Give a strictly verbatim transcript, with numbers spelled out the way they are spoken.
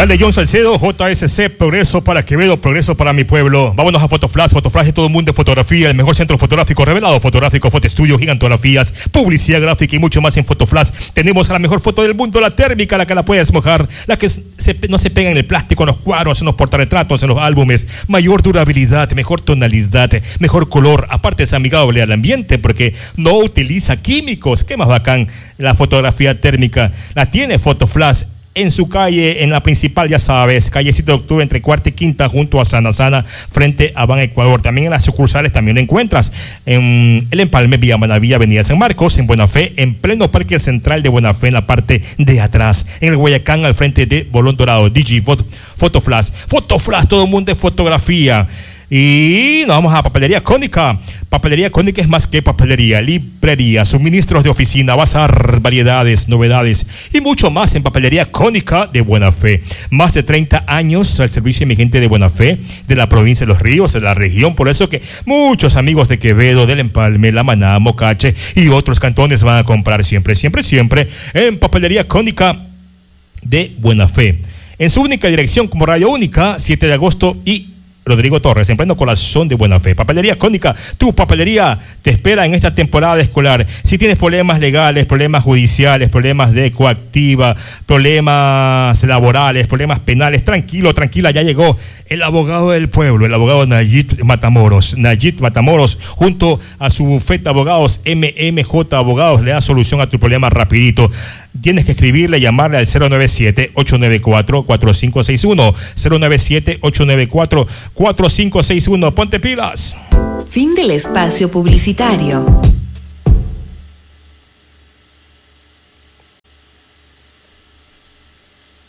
Dale, John Salcedo, J S C, progreso para Quevedo, progreso para mi pueblo. Vámonos a Fotoflash, Fotoflash de todo el mundo de fotografía, el mejor centro fotográfico revelado, fotográfico, fotoestudio, gigantografías, publicidad gráfica y mucho más en Fotoflash. Tenemos a la mejor foto del mundo, la térmica, la que la puedes mojar, la que se, no se pega en el plástico, en los cuadros, en los portarretratos, en los álbumes. Mayor durabilidad, mejor tonalidad, mejor color. Aparte es amigable al ambiente porque no utiliza químicos. Qué más bacán la fotografía térmica. La tiene Fotoflash en su calle, en la principal, ya sabes, calle siete de octubre, entre cuarta y quinta, junto a Sana Sana, frente a Ban Ecuador. También en las sucursales también lo encuentras en El Empalme, Vía Manaví, Avenida San Marcos, en Buena Fe, en pleno Parque Central de Buena Fe, en la parte de atrás, en el Guayacán, al frente de Bolón Dorado. Digi Fotoflash, Fotoflash, todo el mundo de fotografía. Y nos vamos a Papelería Cónica. Papelería Cónica es más que papelería, librería, suministros de oficina, bazar, variedades, novedades y mucho más en Papelería Cónica de Buena Fe. Más de treinta años al servicio de mi gente de Buena Fe, de la provincia de Los Ríos, de la región. Por eso que muchos amigos de Quevedo, del Empalme, La Maná, Mocache y otros cantones van a comprar siempre, siempre, siempre en Papelería Cónica de Buena Fe. En su única dirección como Radio Única, siete de agosto y Rodrigo Torres, en pleno corazón de Buena Fe. Papelería Cónica, tu papelería te espera en esta temporada escolar. Si tienes problemas legales, problemas judiciales, problemas de coactiva, problemas laborales, problemas penales, tranquilo, tranquila, ya llegó el abogado del pueblo, el abogado Nayib Matamoros. Nayib Matamoros, junto a su bufete de abogados M M J Abogados, le da solución a tu problema rapidito. Tienes que escribirle, llamarle al cero nueve siete, ocho nueve cuatro, cuatro cinco seis uno, cero nueve siete, ocho nueve cuatro, cuatro cinco seis uno. Ponte pilas. Fin del espacio publicitario.